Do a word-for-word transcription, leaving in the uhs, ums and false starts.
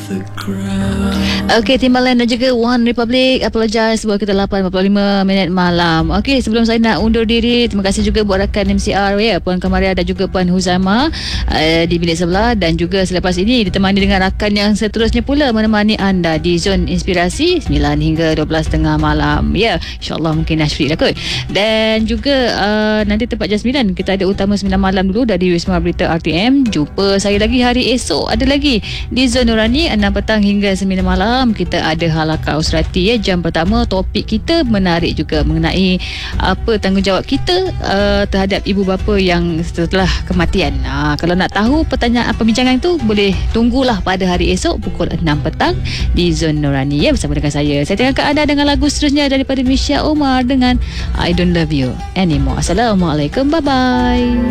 Okey, Timbaland dan juga One Republic apologize buat kita lapan empat puluh lima minit malam. Okey, sebelum saya nak undur diri, terima kasih juga buat rakan M C R ya, Puan Kamaria dan juga Puan Huzama uh, di bilik sebelah, dan juga selepas ini ditemani dengan rakan yang seterusnya pula menemani anda di Zon Inspirasi sembilan hingga dua belas tengah malam. Ya, insya-Allah mungkin Ashri dah kot. Dan juga uh, nanti tempat jam sembilan kita ada utama sembilan malam dulu dari Wisma Berita R T M. Jumpa saya lagi hari esok, ada lagi di Zon Nurani enam petang hingga sembilan malam. Kita ada Halakah Usrati ya. Jam pertama topik kita menarik juga mengenai apa tanggungjawab kita uh, terhadap ibu bapa yang setelah kematian. Uh, kalau nak tahu pertanyaan perbincangan itu, boleh tunggulah pada hari esok pukul enam petang di Zon Nurani ya, bersama dengan saya. Saya tinggalkan anda dengan lagu seterusnya daripada Misha Omar dengan I Don't Love You Anymore. Assalamualaikum, bye bye.